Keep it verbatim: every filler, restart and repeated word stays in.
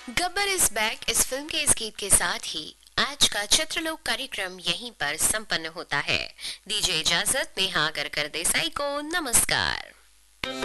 Gabbar is back इस film के इस गीत के साथ ही आज का चित्रलोक कार्यक्रम यहीं पर संपन्न होता है। दीजिए इजाजत नेहा गरकर देसाई को। नमस्कार।